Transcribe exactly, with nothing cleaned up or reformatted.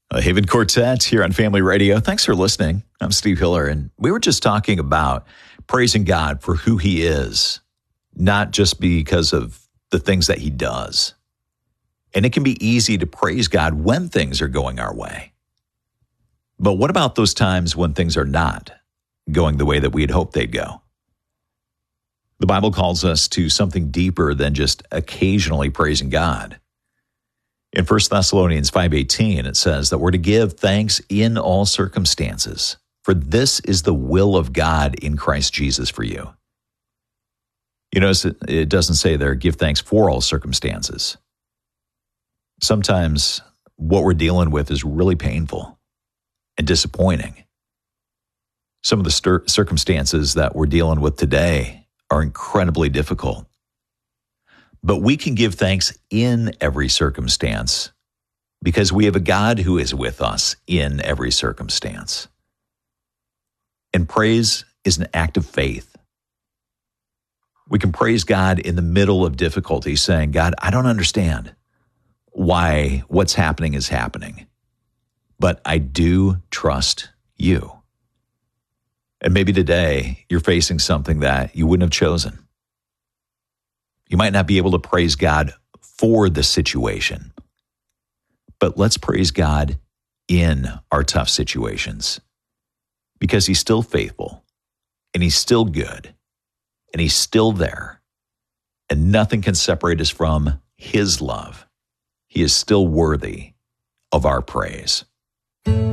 Uh, Haven Quartet here on Family Radio. Thanks for listening. I'm Steve Hiller, and we were just talking about praising God for who he is, not just because of the things that he does. And it can be easy to praise God when things are going our way. But what about those times when things are not going the way that we had hoped they'd go? The Bible calls us to something deeper than just occasionally praising God. In First Thessalonians five eighteen, it says that we're to give thanks in all circumstances, for this is the will of God in Christ Jesus for you. You notice it, it doesn't say there, give thanks for all circumstances. Sometimes what we're dealing with is really painful and disappointing. Some of the stir- circumstances that we're dealing with today are incredibly difficult. But we can give thanks in every circumstance because we have a God who is with us in every circumstance. And praise is an act of faith. We can praise God in the middle of difficulty, saying, God, I don't understand why what's happening is happening, but I do trust you. And maybe today you're facing something that you wouldn't have chosen. You might not be able to praise God for the situation, but let's praise God in our tough situations because he's still faithful and he's still good and he's still there and nothing can separate us from his love. He is still worthy of our praise.